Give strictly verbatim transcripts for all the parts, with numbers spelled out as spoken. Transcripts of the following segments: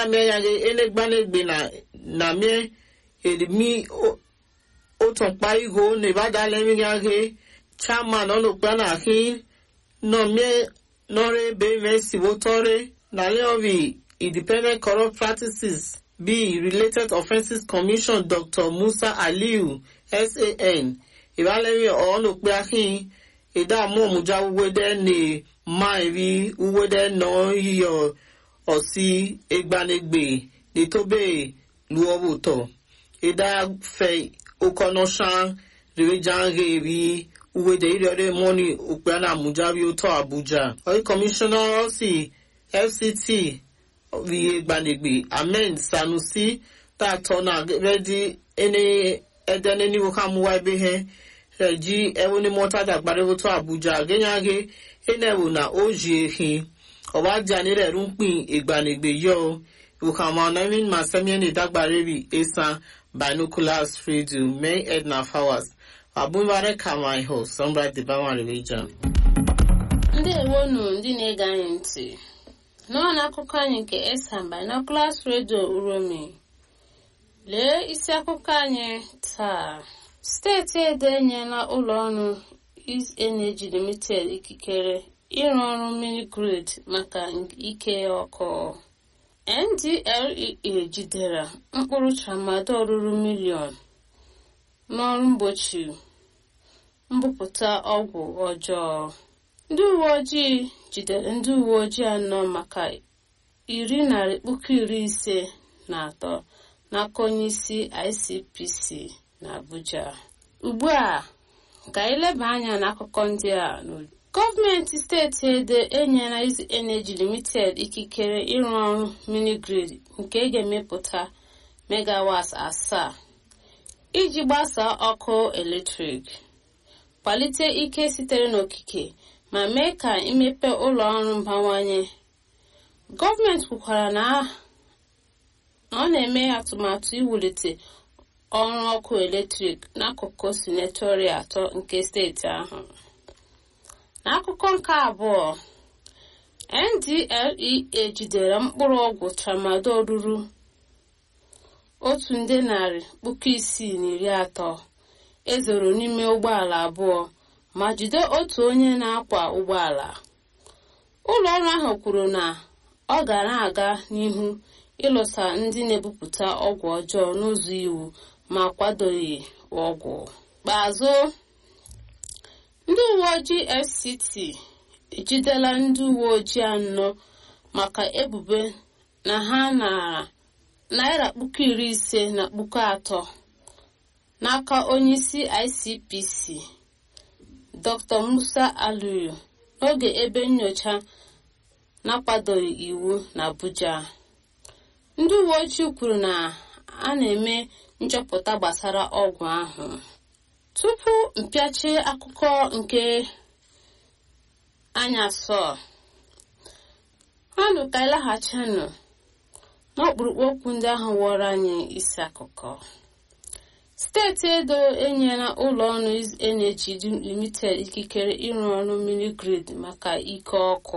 ina me ya ene gbane gbe na na me edimi o ton pa igo ne ba da le mi ya ge chairman ono pa na hi no me no re be me si wotore na le ovi Independent Corrupt Practices B Related Offences Commission Doctor Musa Aliu S A N Ibalemi ono pe akin ida mo muja wede ni ma ri wede no yo osi egbanegbe ni tobe luowo to ida fe okonoshan rejange ri wede ire money opana muja bi to Abuja oil commissioner osi F C T the Banigbi Amen Sanusi that tona ready any edeni wokam waibe he reji ewoni mota da gbarewo to Abuja genyage enewu na oji ehi owaja ni re runpin Igbanigbe yo wokama na min masemi ni dagbarebi esa binoculars radio May Edna Fowers abunware kama iho sombra de bawa region ndị ewonu ndị na-ege anyị ntị n'ọnụ akụkọ anyị nke Esan Binoculars Radio Uromi. Lee isi akụkọ anyị taa. Steeti Edo enyela ụlọ ọrụ East Energy Limited ikikere ịrụ ọrụ mini grid maka ike ọkụ. N D L E A jidere mkpụrụ tramadol ruru milion n'ọrụ mgbochi mbupụta ọgwụ ọjọọ. Ndị uwe ojii jidere ndị uwe ojii anọ maka iri narị puku iri ise na atọ n'aka onye isi I C P C na Abuja. Ugbu a ka anyị leba anya n'akụkọ ndị a n'uju. Gọọmenti steeti Edo enyela East Energy Limited ikikere ịrụ ọrụ mini grid nke ga-emepụta megawatts asaa iji gbasaa ọkụ eletrik, kwalite ike sitere n'okike ma mee ka imepe ụlọ ọrụ mbawanye. Gọọmenti kwukwara na ọ na-eme atụmatụ iwulite ọrụ ọkụ eletrik n'akụkụ sinetori atọ nke steeti ahụ. N'akụkọ nke abụọ, N D L E A jidere mkpụrụ ọgwụ tramadol ruru otu nde narị puku isii na iri atọ ezoro n'ime ụgbọala abụọ ma jide otu onye na-akwa ụgbọala. Ụlọ ọrụ ahụ kwuru na ọ ga na-aga n'ihu ịlụsa ndị na-ebupụta ọgwụ ọjọọ n'ụzọ iwu ma kwadoghị ọgwụ. Kpeazụ, ndị uwe ojii F C T ejidela ndị uwe ojii anọ maka ebubo na ha nara naira puku iri ise na puku atọ n'aka onye isi I C P C Doctor Musa Aliu n'oge ebe nnyocha na-akwadoghị iwu na Abuja. Ndị uwe ojii kwuru na a na-eme nchọpụta gbasara ọgwụ ahụ. Tupu mpịachi akụkọ nke anyasọ, anụ ka ịlaghachinụ n'ọkpụrụkpụ okwu ndị ahụ wọrọ anyị isi akụkọ. Steeti Edo enyela ụlọ ọrụ East Energy Limited ikikere ịrụ ọrụ mini grid maka ike ọkụ.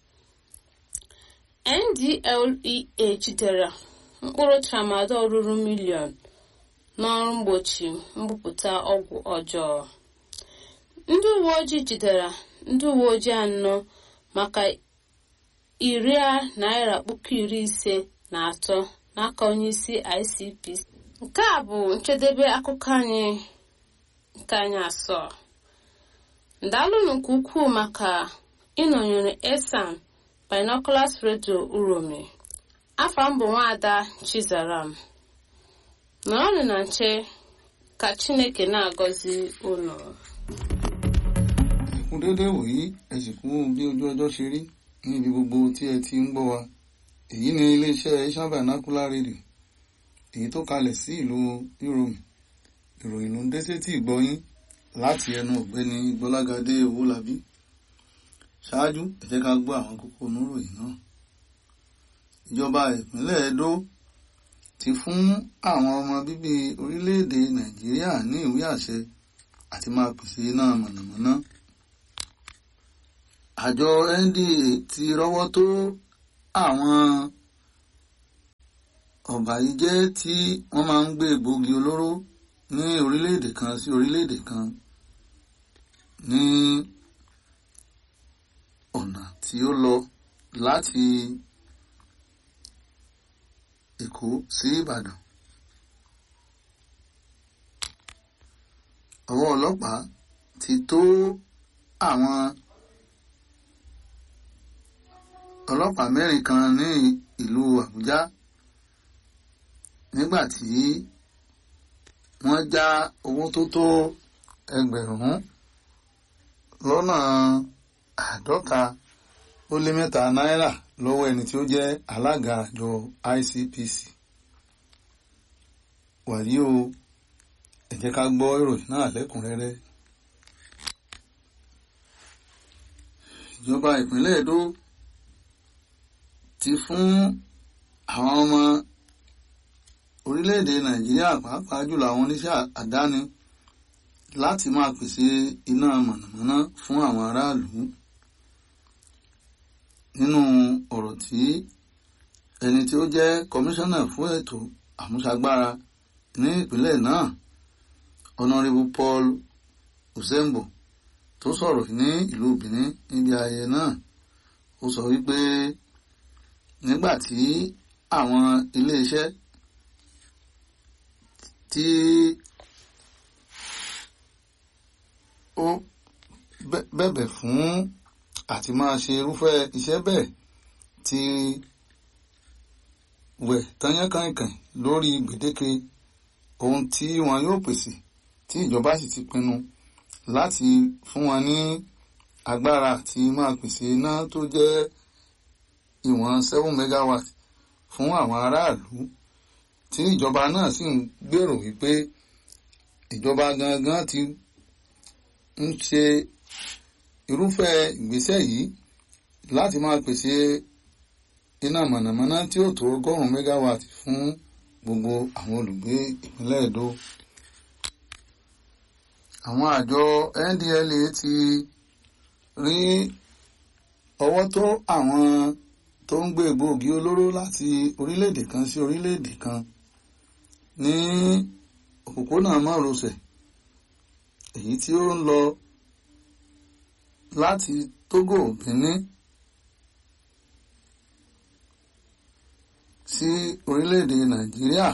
N D L E A jidere mkpụrụ tramadol ruru milion n'ọrụ mgbochi mbupụta ọgwụ ọjọọ. Ndị uwe ojii jidere ndị uwe ojii anọ maka iri naira puku iri ise na atọ n'aka onye isi I C P C. Nke a bụ njedebe akụkọ anyị nke anyị asọ. Ndalụnụ nke ukwuu maka ịnọnyere Esan Binoculars Radio Uromi. Afa m bụ Nwaada Chizaram. Nọrọnụ na nche ka Chineke na-agọzi unu. Ẹkún dédé wòyí, ẹ sì kú bí ojú ọjọ́ ṣe rí níbi gbogbo tí ẹ ti ń gbọ́ wa. Èyí ni iléeṣẹ́ Esan Binocular Radio, èyí tó kalẹ̀ sí ìlú Uromi. Ìròyìn ló ń dé sétí ìgbọ́yín láti ẹnu ọ̀gbẹ́ni Gbọ́lágadé Owólabí. Ṣáájú, ẹ jẹ́ ká gbọ́ àwọn kókó oníròyìn náà. Ìjọba ìpínlẹ̀ Edo ti fún àwọn ọmọ bíbí orílẹ̀-èdè Nàìjíríà ní ìwé àṣẹ àti máa pèsè iná mọ̀nàmọ́ná. Àjọ N D A ti rọ́wọ́ tó àwọn ọ̀bàyéjẹ́ tí wọ́n máa ń gbé egbòogi olóró ní orílẹ̀-èdè kan sí orílẹ̀-èdè kan ní ọ̀nà tí ó lọ láti Èkó sí Ìbàdàn. Ọwọ́ ọlọ́pàá ti tó àwọn ọlọ́pàá mẹ́rin kan ní ìlú Àbújá nígbà tí wọ́n já owó tó tó ẹgbẹ̀rún lọ́nà àádọ́ta ó lé mẹ́ta náírà lọ́wọ́ ẹni tí ó jẹ́ alága àjọ I C P C. Wàyí o, ẹ jẹ́ ká gbọ́ ìròyìn náà lẹ́kùnrẹ́rẹ́. Ìjọba ìpínlẹ̀ Èdó ti fún àwọn ọmọ orílẹ̀-èdè Nàìjíríà pàápàá jùlọ àwọn oníṣẹ́ àdáni láti máa pèsè iná mọ̀nàmọ́ná fún àwọn aráàlú. Nínú ọ̀rọ̀ tí ẹni tí ó jẹ́ kọmíṣánná fún ètò àmúṣagbára ní ìpínlẹ̀ náà, Honorable Paul Usembo, tó sọ̀rọ̀ ní ìlú Benin níbi ayẹyẹ náà, ó sọ wípé nígbà tí àwọn ilé-iṣẹ́ tí ó bẹ̀bẹ̀ fún àti máa ṣe irúfẹ́ iṣẹ́ bẹ́ẹ̀ ti wẹ̀ tányánkànkàn lórí gbèdéke ohun tí wọn yóò pèsè, tí ìjọba sì ti pinnu láti fún wọn ní agbára àti máa pèsè iná tó jẹ́ ìwọ̀n seven megawatt fún àwọn aráàlú, tí ìjọba náà sì ń gbèrò wípé ìjọba gangan ti ń ṣe irúfẹ́ ìgbésẹ̀ yìí láti máa pèsè iná mọ̀nàmọ́ná tí ó tó ọgọ́rùn-ún megawatt fún gbogbo àwọn olùgbé ìpínlẹ̀ Èdó. Àwọn àjọ N D L A ti rí ọwọ́ tó àwọn tó ń gbé egbòogi olóró láti orílẹ̀-èdè kan sí orílẹ̀-èdè kan ní òpópónà márosẹ̀ èyí tí ó ń lọ láti Togo, Benin sí orílẹ̀-èdè Nàìjíríà.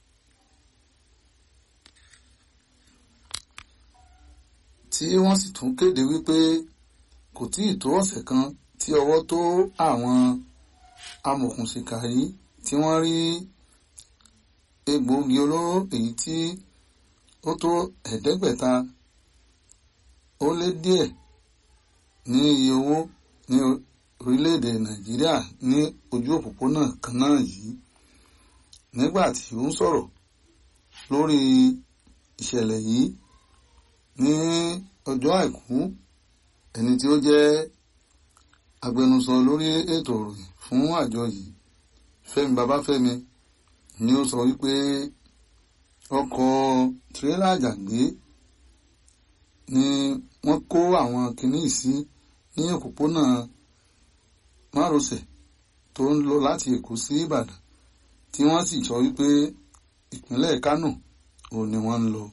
Tí wọ́n sì tún kéde wípé kò tí ì tó ọ̀sẹ̀ kan tí ọwọ́ tó àwọn amòòkùnṣìkà yìí tí wọ́n rí egbòogi olóró èyí tí ó tó ẹ̀ẹ́dẹ́gbẹ̀ta ó lé díẹ̀ ní iye owó ní orílẹ̀-èdè Nàìjíríà ní ojú òpópónà kan náà yìí. Nígbà tí ó ń sọ̀rọ̀ lórí ìṣẹ̀lẹ̀ yìí ní ọjọ́ Àìkú, ẹni tí ó jẹ́ agbẹnusọ lórí ètò ìròyìn fún àjọ yìí, Fẹ́mi Babáfẹ́mi, ni ó sọ wípé ọkọ̀ tírélà àjàgbé ni wọ́n kó àwọn kinní sí ní òpópónà márosẹ̀ tó ń lọ láti Èkó sí Ìbàdàn, tí wọ́n sì sọ wípé ìpínlẹ̀ Kánò òun ni wọ́n ń lọ.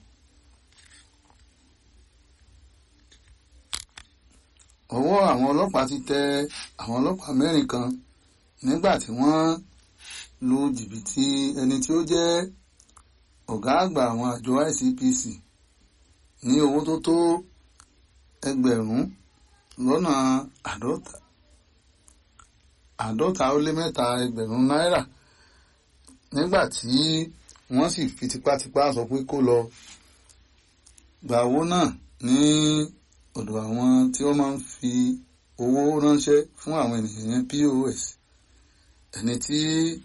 Ọwọ́ àwọn ọlọ́pàá ti tẹ àwọn ọlọ́pàá mẹ́rin kan nígbà tí wọ́n lu jìbìtì ẹni tí ó jẹ́ ọ̀gá àgbà àwọn àjọ I C P C ní owó tó tó ẹgbẹ̀rún lọ́nà àádọ́ta àádọ́ta ó lé mẹ́ta ẹgbẹ̀rún náírà, nígbà tí wọ́n sì fi tipátipá sọ pé kó lọ gba owó náà ní ọ̀dọ̀ àwọn tí wọ́n máa ń fi owó ránṣẹ́ fún àwọn ènìyàn yẹn P O S. Ẹni tí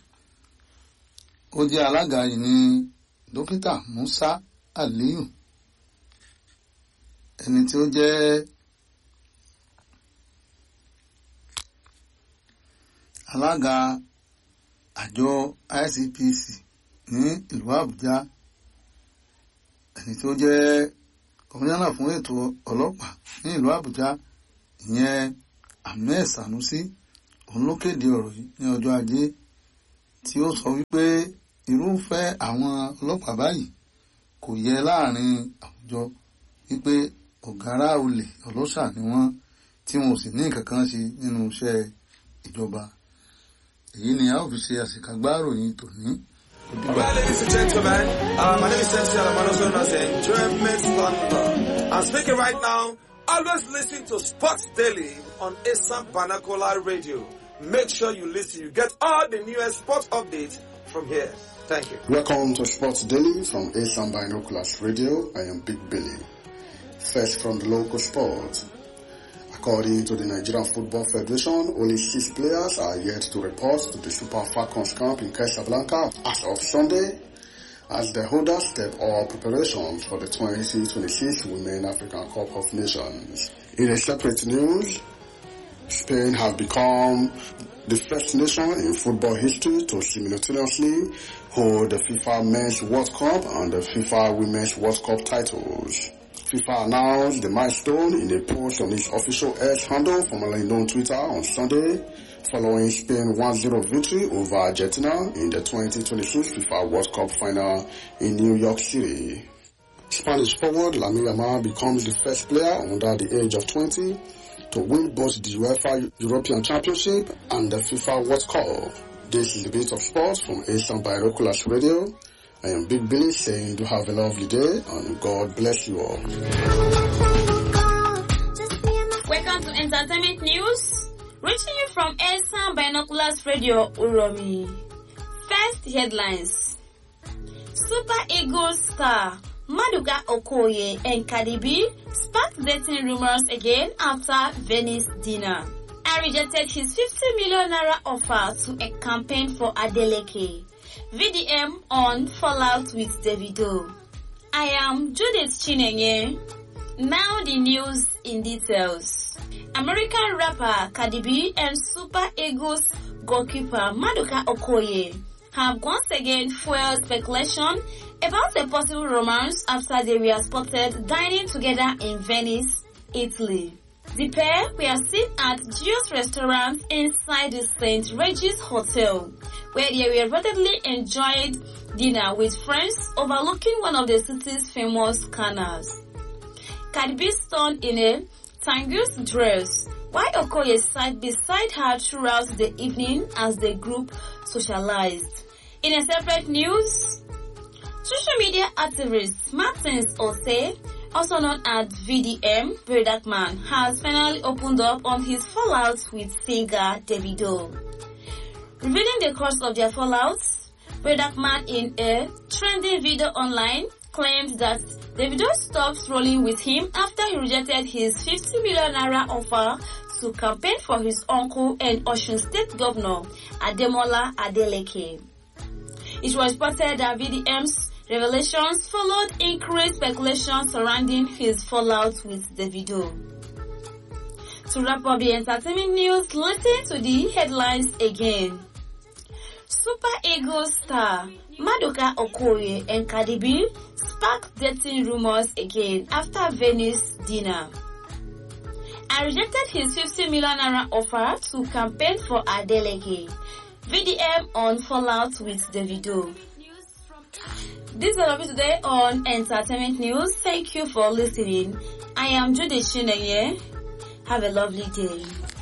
ó jẹ́ alága yìí ni Dókítà Musa Aliyu, ẹni tí ó jẹ́ alága àjọ I C P C ní ìlú Àbújá, ẹni tí ó jẹ́ kọmíṣánná fún ètò ọlọ́pàá ní ìlú Àbújá, ìyẹn Ahmed Sanusi, òun ló kéde ọ̀rọ̀ yìí ní ọjọ́ Ajé, tí ó sọ wípé irúfẹ́ àwọn ọlọ́pàá báyìí kò yẹ láàrin àwùjọ wípé ọ̀gárá olè ọlọ́ṣà ni wọ́n tí wọn ò sì ní nǹkan kan ṣe nínú iṣẹ́ ìjọba. èyí ni a ó fi ṣe àṣekágbá ìròyìn tòní. Alright, ladies and gentlemen, uh, my name is Sensei Alamano, known as Enjoyment Thunder. I'm speaking right now. Always listen to Sports Daily on Asam Banakola Radio. Make sure you listen. You get all the newest sports updates from here. Thank you. Welcome to Sports Daily from Asam Binoculars Radio. I am Big Billy. First from the local sports. According to the Nigerian Football Federation, only six players are yet to report to the Super Falcons camp in Casablanca as of Sunday, as the holders step up preparations for the twenty twenty-six Women African Cup of Nations. In a separate news, Spain have become the first nation in football history to simultaneously hold the FIFA Men's World Cup and the FIFA Women's World Cup titles. FIFA announced the milestone in a post on its official X handle, formerly known Twitter, on Sunday, following Spain's one zero victory over Argentina in the twenty twenty-six FIFA World Cup final in New York City. Spanish forward Lamine Yamal becomes the first player under the age of twenty to win both the UEFA European Championship and the FIFA World Cup. This is the Bit of Sports from Asam Binoculars Radio. I am Big Billy saying you have a lovely day and God bless you all. Welcome to Entertainment News, reaching you from Asam Binoculars Radio Uromi. First headlines. Super Eagles star Maduka Okoye and Cardi B sparked dating rumors again after Venice dinner. I rejected his fifty million naira offer to a campaign for Adeleke. V D M on fallout with Davido. I am Judith Chinenye. Now the news in details. American rapper Cardi B and Super Eagles goalkeeper Maduka Okoye have once again fueled speculation about a possible romance after they were spotted dining together in Venice, Italy. The pair were seen at Gio's restaurant inside the Saint Regis Hotel, where they were reportedly enjoyed dinner with friends overlooking one of the city's famous canals. Cardi B stood in a tangus dress, while Okoye sat beside her throughout the evening as the group socialized. In a separate news, social media activist Martins Ose, also known as V D M, Vedak Man, has finally opened up on his fallout with singer Davido. Revealing the cause of their fallout, Vedak Man in a trending video online claimed that Davido stopped rolling with him after he rejected his fifty million naira offer to campaign for his uncle and Osun State Governor Ademola Adeleke. It was reported that V D M's revelations followed increased speculation surrounding his fallout with Davido. To wrap up the entertainment news, listen to the headlines again. Super Eagles star Maduka Okoye and Cardi B sparked dating rumors again after Venice dinner. I rejected his fifty million naira offer to campaign for Adeleke. V D M on fallout with Davido. This is all of it today on Entertainment News. Thank you for listening. I am Judith Chinenye. Have a lovely day.